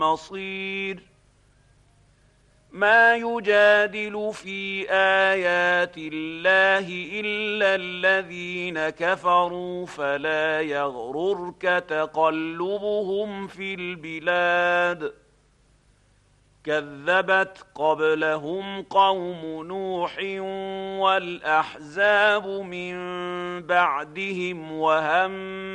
مصير ما يجادل في آيات الله إلا الذين كفروا فلا يغررك تقلبهم في البلاد كذبت قبلهم قوم نوح والأحزاب من بعدهم وهم